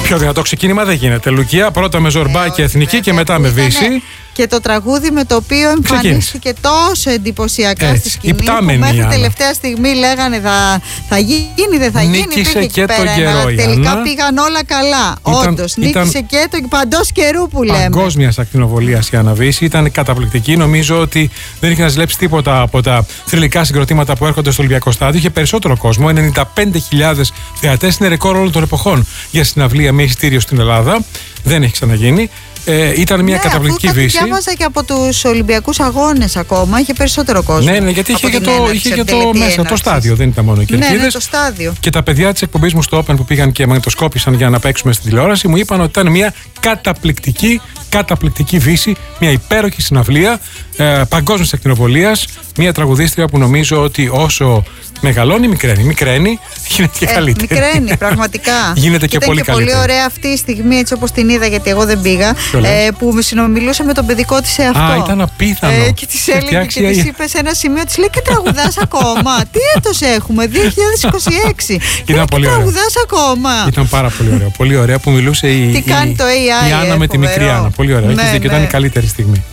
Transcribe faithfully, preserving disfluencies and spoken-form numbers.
Πιο δυνατό ξεκίνημα δεν γίνεται. Λουκία, πρώτα με Ζορμπάκη, ε, εθνική βέβαια, και μετά με Βύση. Και το τραγούδι με το οποίο εμφανίστηκε τόσο εντυπωσιακά έτσι, στη σκηνή που μέχρι τελευταία στιγμή λέγανε θα, θα γίνει, δεν θα γίνει. Νίκησε και το πέρα, καιρό, τελικά πήγαν όλα καλά. Όντως, νίκησε και το παντός καιρού που λέμε. Παγκόσμια ακτινοβολία η Άννα Βύση, ήταν καταπληκτική. Νομίζω ότι δεν είχε να ζηλέψει τίποτα από τα θρυλικά συγκροτήματα που έρχονται στο Ολυμπιακό Στάδιο. Είχε περισσότερο κόσμο, ενενήντα πέντε χιλιάδες θεατές. Είναι ρεκόρ όλων των εποχών για συναυλία με εισιτήριο στην Ελλάδα. Δεν έχει ξαναγίνει. Ε, ήταν μια ναι, καταπληκτική Βύση. Βύση. Διάβαζα και από τους Ολυμπιακούς Αγώνες ακόμα, είχε περισσότερο κόσμο. Ναι, ναι, γιατί είχε και το, είχε και το μέσα, το στάδιο, δεν ήταν μόνο οι κερκίδες. Ναι, ναι, το στάδιο. Και τα παιδιά της εκπομπής μου στο Open που πήγαν και μαγνητοσκόπησαν για να παίξουμε στην τηλεόραση μου είπαν ότι ήταν μια καταπληκτική, καταπληκτική Βύση, μια υπέροχη συναυλία ε, παγκόσμιας ακτινοβολίας. Μια τραγουδίστρια που νομίζω ότι όσο μεγαλώνει, μικραίνει. Μικραίνει, γίνεται και ε, καλύτερη. Μικραίνει, πραγματικά. Γίνεται και, και πολύ καλύτερη. Ήταν καλύτερη. Και πολύ ωραία αυτή η στιγμή, έτσι όπως την είδα, γιατί εγώ δεν πήγα. Ε, που συνομιλούσε με τον παιδικό της εαυτό. Α, ήταν απίθανο. Ε, και της έλεγε και της είπε σε ένα σημείο, της λέει και τραγουδάς ακόμα. Τι έτος έχουμε, δύο χιλιάδες είκοσι έξι. Ήταν πολύ ωραία. Τραγουδάς ακόμα. Ήταν πάρα πολύ ωραία. Πολύ ωραία που μιλούσε η, Τι κάνει το έι άι. η Άννα με τη μικρή Άννα. Πολύ ωραία. Έχεις δίκιο, ήταν η καλύτερη στιγμή.